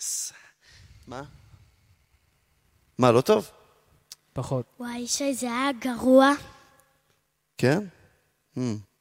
אפס. מה? מה, לא טוב? פחות. וואי, שי, זה היה גרוע. כן?